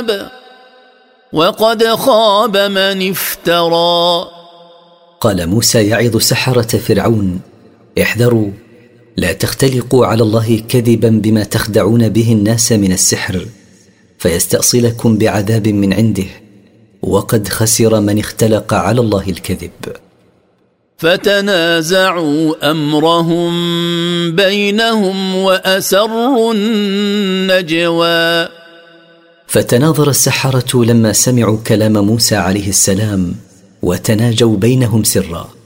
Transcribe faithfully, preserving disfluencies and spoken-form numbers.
كذب وقد خاب من افترى. قال موسى يعظ سحرة فرعون: احذروا، لا تختلقوا على الله كذبا بما تخدعون به الناس من السحر فيستأصلكم بعذاب من عنده، وقد خسر من اختلق على الله الكذب. فتنازعوا أمرهم بينهم وأسروا النجوى. فتناظر السحرة لما سمعوا كلام موسى عليه السلام وتناجوا بينهم سرا.